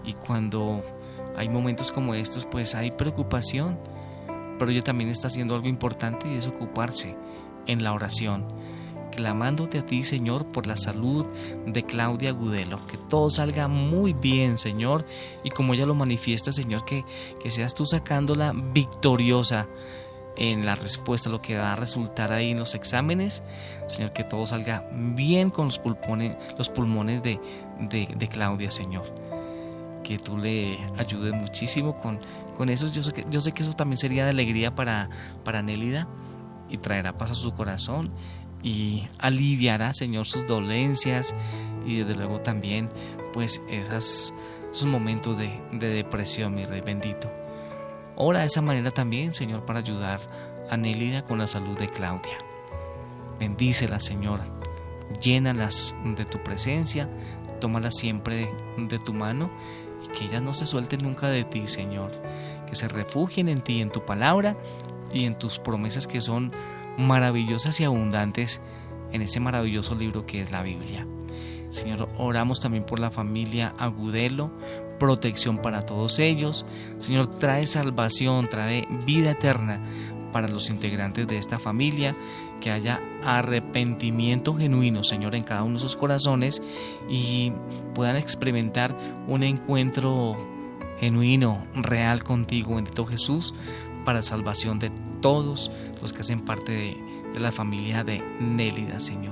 y cuando hay momentos como estos, pues hay preocupación, pero ella también está haciendo algo importante, y es ocuparse en la oración, clamándote a ti, Señor, por la salud de Claudia Agudelo, que todo salga muy bien, Señor, y como ella lo manifiesta, Señor, que seas tú sacándola victoriosa en la respuesta, lo que va a resultar ahí en los exámenes, Señor, que todo salga bien con los pulmones de Claudia, Señor, que tú le ayudes muchísimo con eso. Yo sé que eso también sería de alegría para Nélida, y traerá paz a su corazón y aliviará, Señor, sus dolencias, y desde luego también pues esos momentos de depresión, mi Rey bendito. Ora de esa manera también, Señor, para ayudar a Nélida con la salud de Claudia. Bendícela, Señor, llénalas de tu presencia, tómalas siempre de tu mano, y que ellas no se suelten nunca de ti, Señor, que se refugien en ti, en tu palabra y en tus promesas, que son maravillosas y abundantes en ese maravilloso libro que es la Biblia. Señor, oramos también por la familia Agudelo, protección para todos ellos. Señor, trae salvación, trae vida eterna para los integrantes de esta familia, que haya arrepentimiento genuino, Señor, en cada uno de sus corazones, y puedan experimentar un encuentro genuino, real contigo, bendito Jesús, para salvación de todos los que hacen parte de la familia de Nélida, Señor.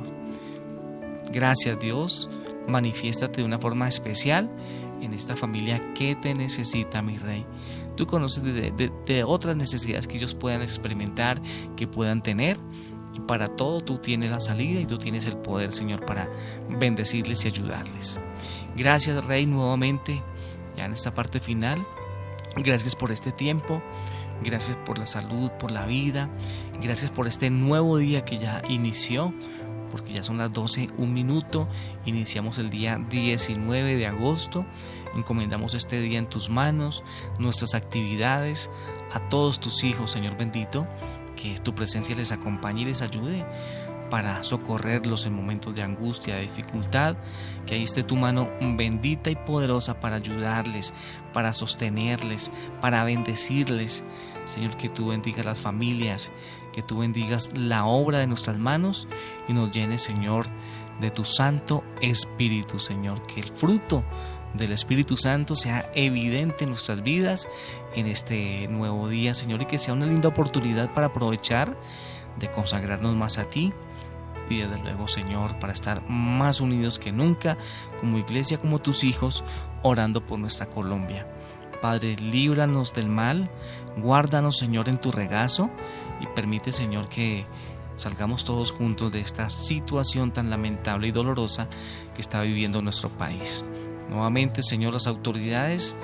Gracias, Dios, manifiéstate de una forma especial en esta familia que te necesita, mi Rey. Tú conoces de otras necesidades que ellos puedan experimentar, que puedan tener, y para todo tú tienes la salida y tú tienes el poder, Señor, para bendecirles y ayudarles. Gracias, Rey, nuevamente, ya en esta parte final. Gracias por este tiempo. Gracias por la salud, por la vida. Gracias por este nuevo día que ya inició, porque ya son las 12:01. Iniciamos el día 19 de agosto. Encomendamos este día en tus manos, nuestras actividades, a todos tus hijos, Señor bendito, que tu presencia les acompañe y les ayude para socorrerlos en momentos de angustia, de dificultad, que ahí esté tu mano bendita y poderosa para ayudarles, para sostenerles, para bendecirles. Señor, que tú bendigas las familias, que tú bendigas la obra de nuestras manos y nos llenes, Señor, de tu Santo Espíritu, Señor, que el fruto del Espíritu Santo sea evidente en nuestras vidas en este nuevo día, Señor, y que sea una linda oportunidad para aprovechar de consagrarnos más a ti, y desde luego, Señor, para estar más unidos que nunca como iglesia, como tus hijos, orando por nuestra Colombia. Padre, líbranos del mal, guárdanos, Señor, en tu regazo, y permite, Señor, que salgamos todos juntos de esta situación tan lamentable y dolorosa que está viviendo nuestro país. Nuevamente, Señor, las autoridades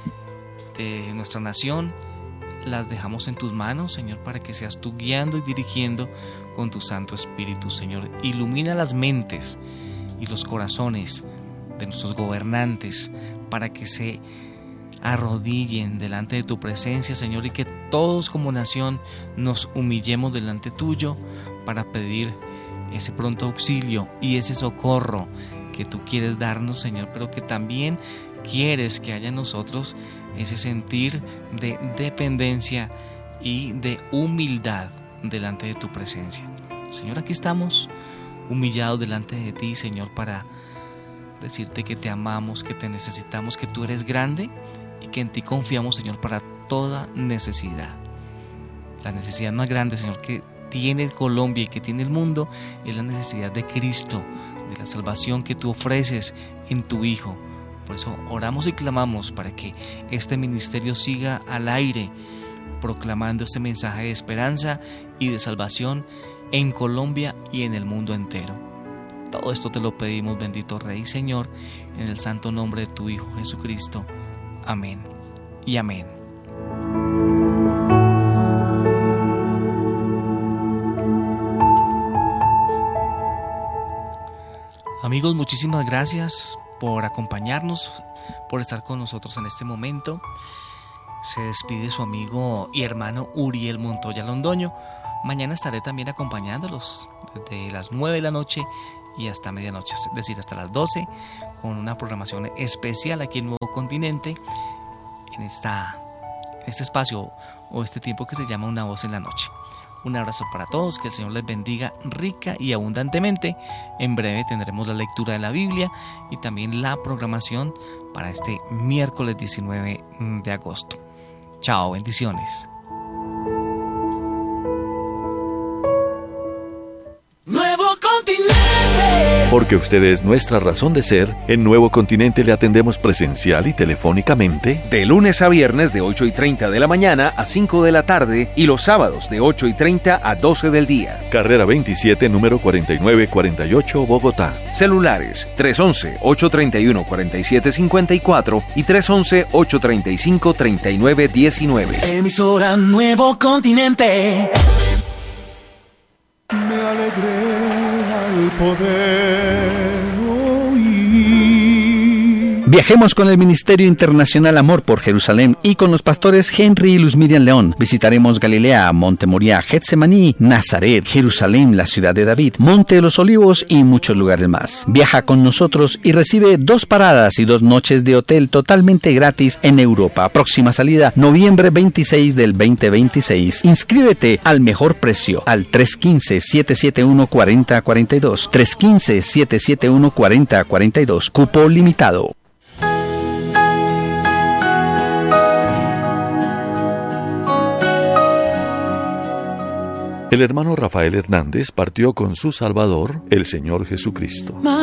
de nuestra nación las dejamos en tus manos, Señor, para que seas tú guiando y dirigiendo con tu Santo Espíritu, Señor. Ilumina las mentes y los corazones de nuestros gobernantes para que se arrodillen delante de tu presencia, Señor, y que todos como nación nos humillemos delante tuyo para pedir ese pronto auxilio y ese socorro que tú quieres darnos, Señor, pero que también quieres que haya en nosotros ese sentir de dependencia y de humildad delante de tu presencia. Señor, aquí estamos humillados delante de ti, Señor, para decirte que te amamos, que te necesitamos, que tú eres grande y que en ti confiamos, Señor, para toda necesidad. La necesidad más grande, Señor, que tiene Colombia y que tiene el mundo es la necesidad de Cristo, de la salvación que tú ofreces en tu Hijo. Por eso oramos y clamamos para que este ministerio siga al aire, proclamando este mensaje de esperanza y de salvación en Colombia y en el mundo entero. Todo esto te lo pedimos, bendito Rey, Señor, en el santo nombre de tu Hijo Jesucristo. Amén y amén. Amigos, muchísimas gracias por acompañarnos, por estar con nosotros en este momento. Se despide su amigo y hermano Uriel Montoya Londoño. Mañana estaré también acompañándolos desde las 9 de la noche y hasta medianoche, es decir, hasta las 12, con una programación especial aquí en Nuevo Continente, en este espacio o este tiempo que se llama Una Voz en la Noche. Un abrazo para todos, que el Señor les bendiga rica y abundantemente. En breve tendremos la lectura de la Biblia y también la programación para este miércoles 19 de agosto. Chao, bendiciones. Nuevo Continente. Porque usted es nuestra razón de ser, en Nuevo Continente le atendemos presencial y telefónicamente de lunes a viernes de 8:30 de la mañana a 5 de la tarde y los sábados de 8:30 a 12 del día. Carrera 27, número 4948, Bogotá. Celulares 311-831-4754 y 311-835-3919. Emisora Nuevo Continente. Me alegré al poder oír. Viajemos con el Ministerio Internacional Amor por Jerusalén y con los pastores Henry y Luz Miriam León. Visitaremos Galilea, Monte Moriah, Getsemaní, Nazaret, Jerusalén, la ciudad de David, Monte de los Olivos y muchos lugares más. Viaja con nosotros y recibe 2 paradas y 2 noches de hotel totalmente gratis en Europa. Próxima salida, noviembre 26 del 2026. Inscríbete al mejor precio al 315-771-4042. 315-771-4042. Cupo limitado. El hermano Rafael Hernández partió con su Salvador, el Señor Jesucristo.